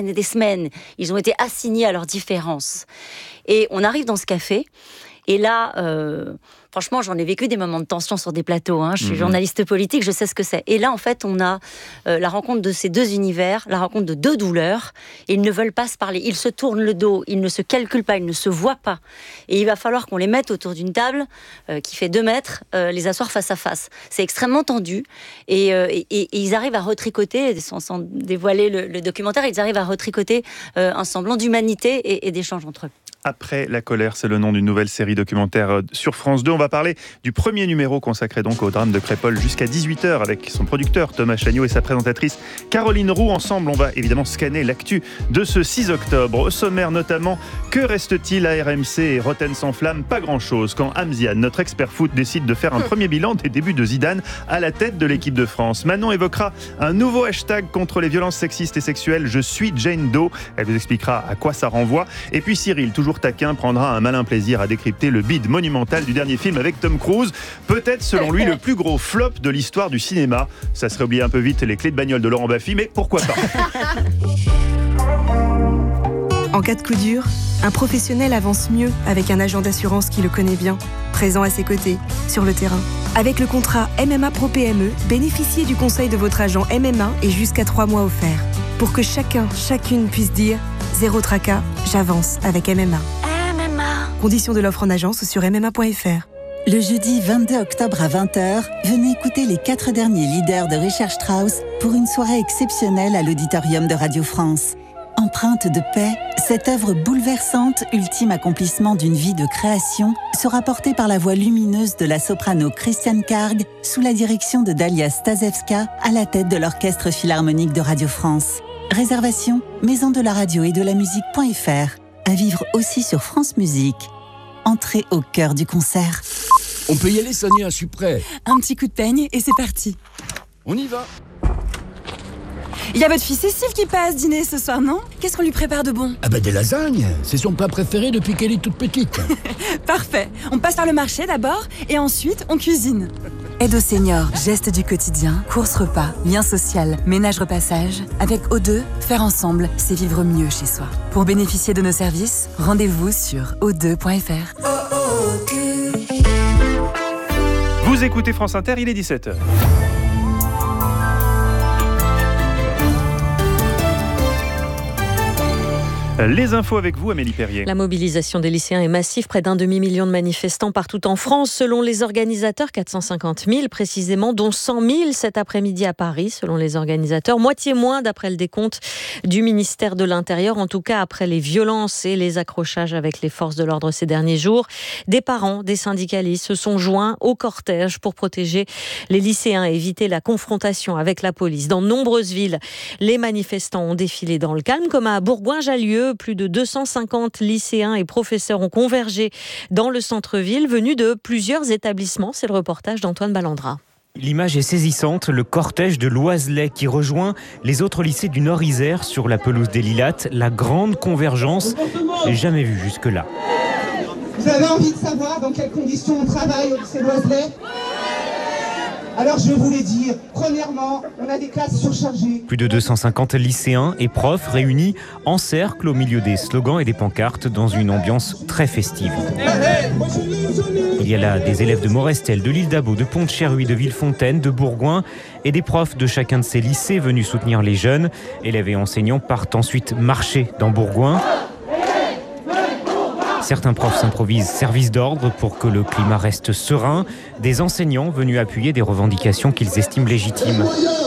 et des semaines. Ils ont été assignés à leurs différences. Et on arrive dans ce café, et là, franchement, j'en ai vécu des moments de tension sur des plateaux. Je suis journaliste politique, je sais ce que c'est. Et là, en fait, on a la rencontre de ces deux univers, la rencontre de deux douleurs. Et ils ne veulent pas se parler. Ils se tournent le dos, ils ne se calculent pas, ils ne se voient pas. Et il va falloir qu'on les mette autour d'une table qui fait 2 mètres, les asseoir face à face. C'est extrêmement tendu. Et ils arrivent à retricoter, sans dévoiler le documentaire, ils arrivent à retricoter un semblant d'humanité et d'échange entre eux. Après la colère, c'est le nom d'une nouvelle série documentaire sur France 2. On va parler du premier numéro consacré donc au drame de Crépol jusqu'à 18h avec son producteur Thomas Chagnot et sa présentatrice Caroline Roux. Ensemble, on va évidemment scanner l'actu de ce 6 octobre. Au sommaire notamment, que reste-t-il à RMC et Rotten sans flamme? Pas grand-chose quand Hamzian, notre expert foot, décide de faire un premier bilan des débuts de Zidane à la tête de l'équipe de France. Manon évoquera un nouveau hashtag contre les violences sexistes et sexuelles. Je suis Jane Doe. Elle vous expliquera à quoi ça renvoie. Et puis Cyril, toujours taquin, prendra un malin plaisir à décrypter le bide monumental du dernier film avec Tom Cruise. Peut-être, selon lui, le plus gros flop de l'histoire du cinéma. Ça serait oublier un peu vite les clés de bagnole de Laurent Baffy, mais pourquoi pas? En cas de coup dur, un professionnel avance mieux avec un agent d'assurance qui le connaît bien, présent à ses côtés, sur le terrain. Avec le contrat MMA Pro PME, bénéficiez du conseil de votre agent MMA et jusqu'à 3 mois offerts. Pour que chacune puisse dire « Zéro tracas, j'avance avec MMA ». Conditions de l'offre en agence ou sur MMA.fr. Le jeudi 22 octobre à 20h, venez écouter les 4 derniers leaders de Richard Strauss pour une soirée exceptionnelle à l'Auditorium de Radio France. Empreinte de paix, cette œuvre bouleversante, ultime accomplissement d'une vie de création, sera portée par la voix lumineuse de la soprano Christiane Karg, sous la direction de Dalia Stasevska, à la tête de l'Orchestre Philharmonique de Radio France. Réservation, maison de la radio et de la musique.fr. À vivre aussi sur France Musique. Entrez au cœur du concert. On peut y aller, Sonia, je suis prêt. Un petit coup de peigne et c'est parti. On y va. Il y a votre fille Cécile qui passe dîner ce soir, non? Qu'est-ce qu'on lui prépare de bon? Ah bah des lasagnes, c'est son plat préféré depuis qu'elle est toute petite. Parfait, on passe par le marché d'abord et ensuite on cuisine. Aide aux seniors, gestes du quotidien, courses repas, lien social, ménage repassage. Avec O2, faire ensemble, c'est vivre mieux chez soi. Pour bénéficier de nos services, rendez-vous sur o2.fr. Vous écoutez France Inter, il est 17h. Les infos avec vous, Amélie Perrier. La mobilisation des lycéens est massive. Près d'1 demi-million de manifestants partout en France. Selon les organisateurs, 450 000 précisément, dont 100 000 cet après-midi à Paris, selon les organisateurs. Moitié moins d'après le décompte du ministère de l'Intérieur. En tout cas, après les violences et les accrochages avec les forces de l'ordre ces derniers jours. Des parents, des syndicalistes se sont joints au cortège pour protéger les lycéens et éviter la confrontation avec la police. Dans de nombreuses villes, les manifestants ont défilé dans le calme, comme à Bourgoin-Jallieu. Plus de 250 lycéens et professeurs ont convergé dans le centre-ville, venus de plusieurs établissements. C'est le reportage d'Antoine Ballandra. L'image est saisissante, le cortège de l'Oiselay qui rejoint les autres lycées du Nord-Isère sur la pelouse des Lilates. La grande convergence, jamais vue jusque-là. Vous avez envie de savoir dans quelles conditions on travaille au lycée l'Oiselay ? Alors je vais vous les dire. Premièrement, on a des classes surchargées. Plus de 250 lycéens et profs réunis en cercle au milieu des slogans et des pancartes dans une ambiance très festive. Il y a là des élèves de Morestel, de l'île d'Abo, de Pont-de-Cherruy, de Villefontaine, de Bourgoin et des profs de chacun de ces lycées venus soutenir les jeunes. Élèves et enseignants partent ensuite marcher dans Bourgoin. Certains profs s'improvisent service d'ordre pour que le climat reste serein. Des enseignants venus appuyer des revendications qu'ils estiment légitimes.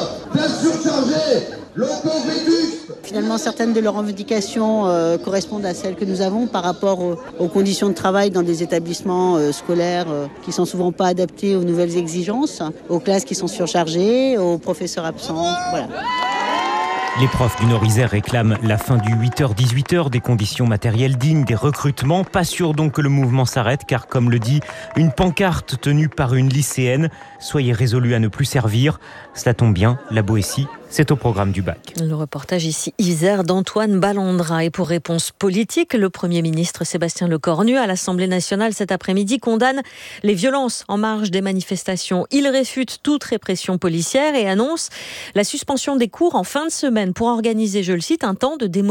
Finalement, certaines de leurs revendications correspondent à celles que nous avons par rapport aux conditions de travail dans des établissements scolaires qui sont souvent pas adaptés aux nouvelles exigences, aux classes qui sont surchargées, aux professeurs absents. Voilà. Les profs du Nord-Isère réclament la fin du 8h-18h, des conditions matérielles dignes, des recrutements. Pas sûr donc que le mouvement s'arrête, car comme le dit une pancarte tenue par une lycéenne, soyez résolus à ne plus servir. Cela tombe bien, la Boétie, c'est au programme du bac. Le reportage ici Isère d'Antoine Ballandra. Et pour réponse politique, le Premier ministre Sébastien Lecornu à l'Assemblée nationale cet après-midi condamne les violences en marge des manifestations. Il réfute toute répression policière et annonce la suspension des cours en fin de semaine pour organiser, je le cite, un temps de démocratie